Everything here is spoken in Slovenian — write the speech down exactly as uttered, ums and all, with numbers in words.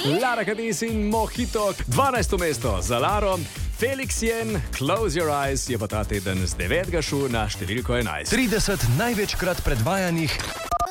Lara Kadis in Mojito, dvanajsto mesto za Laro. Felix Jen, Close Your Eyes je pa ta teden z devetega šel na številko enajst. trideset največkrat predvajanih